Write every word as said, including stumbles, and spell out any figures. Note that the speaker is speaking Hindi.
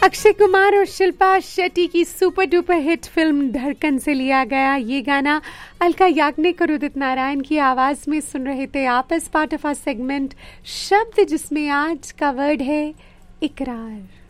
अक्षय कुमार और शिल्पा शेट्टी की सुपर डुपर हिट फिल्म धड़कन से लिया गया ये गाना अलका याग्निक और उदित नारायण की आवाज में सुन रहे थे आप इस पार्ट ऑफ आवर सेगमेंट शब्द, जिसमें आज का वर्ड है इकरार।